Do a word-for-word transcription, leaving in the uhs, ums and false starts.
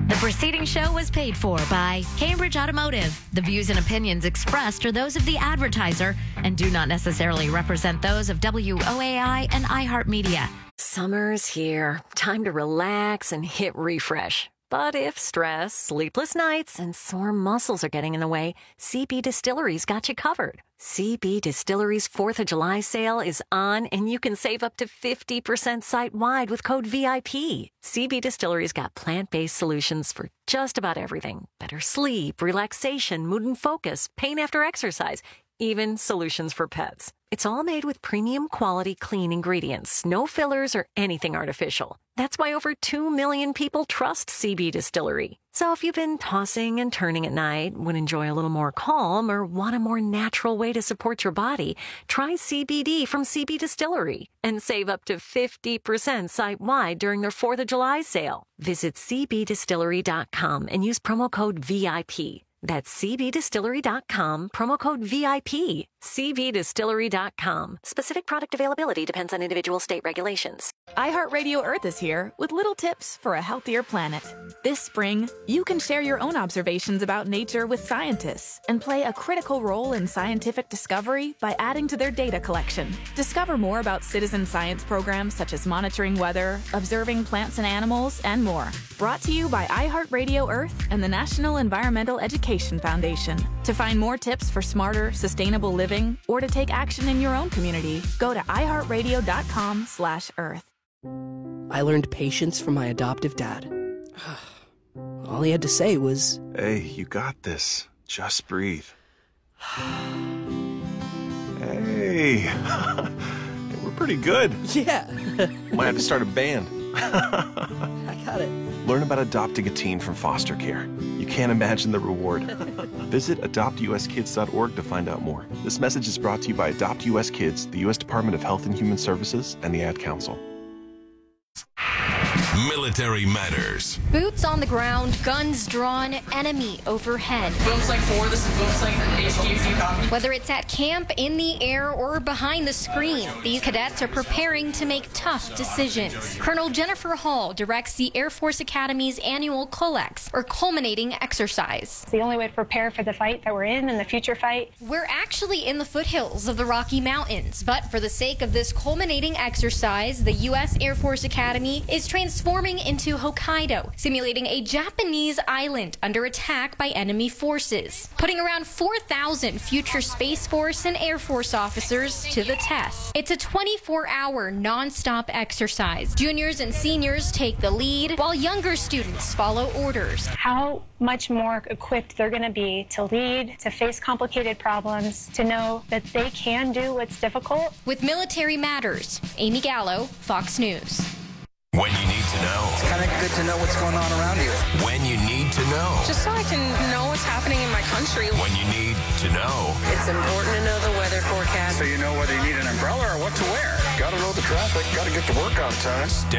The preceding show was paid for by Cambridge Automotive. The views and opinions expressed are those of the advertiser and do not necessarily represent those of W O A I and iHeartMedia. Summer's here. Time to relax and hit refresh. But if stress, sleepless nights, and sore muscles are getting in the way, C B Distillery's got you covered. C B Distillery's fourth of July sale is on, and you can save up to fifty percent site-wide with code V I P. C B Distillery's got plant-based solutions for just about everything. Better sleep, relaxation, mood and focus, pain after exercise, even solutions for pets. It's all made with premium quality clean ingredients, no fillers or anything artificial. That's why over two million people trust C B Distillery. So if you've been tossing and turning at night, would enjoy a little more calm, or want a more natural way to support your body, try C B D from C B Distillery and save up to fifty percent site-wide during their fourth of July sale. Visit c b distillery dot com and use promo code V I P. That's c b distillery dot com, promo code V I P. c b distillery dot com. Specific product availability depends on individual state regulations. iHeartRadio Earth is here with little tips for a healthier planet. This spring, you can share your own observations about nature with scientists and play a critical role in scientific discovery by adding to their data collection. Discover more about citizen science programs such as monitoring weather, observing plants and animals, and more. Brought to you by iHeartRadio Earth and the National Environmental Education Foundation. To find more tips for smarter, sustainable living, or to take action in your own community, go to i heart radio dot com slash earth. I learned patience from my adoptive dad. All he had to say was, "Hey, you got this. Just breathe." Hey, we're pretty good. yeah. Might have to start a band. I got it. Learn about adopting a teen from foster care. You can't imagine the reward. Visit adopt u s kids dot org to find out more. This message is brought to you by Adopt U S Kids, the U S Department of Health and Human Services, and the Ad Council. Military Matters. Boots on the ground, guns drawn, enemy overhead. Boom Site four, this is Boom Site H Q, you copy? Whether it's at camp, in the air, or behind the screen, these cadets are preparing to make tough decisions. Colonel Jennifer Hall directs the Air Force Academy's annual COLEX, or culminating exercise. It's the only way to prepare for the fight that we're in and the future fight. We're actually in the foothills of the Rocky Mountains, but for the sake of this culminating exercise, the U S Air Force Academy is transforming into Hokkaido, simulating a Japanese island under attack by enemy forces, putting around four thousand future Space Force and Air Force officers to the test. It's a twenty-four hour non-stop exercise. Juniors and seniors take the lead, while younger students follow orders. How much more equipped they're going to be to lead, to face complicated problems, to know that they can do what's difficult. With Military Matters, Amy Gallo, Fox News. When you need to know. It's kind of good to know what's going on around you. When you need to know. Just so I can know what's happening in my country. When you need to know. It's important to know the weather forecast. So you know whether you need an umbrella or what to wear. Got to know the traffic. Got to get to work on time. Stay